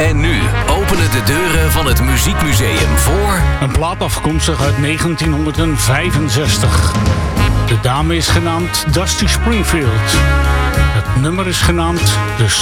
En nu openen de deuren van het Muziekmuseum voor... Een plaat afkomstig uit 1965. De dame is genaamd Dusty Springfield. Het nummer is genaamd The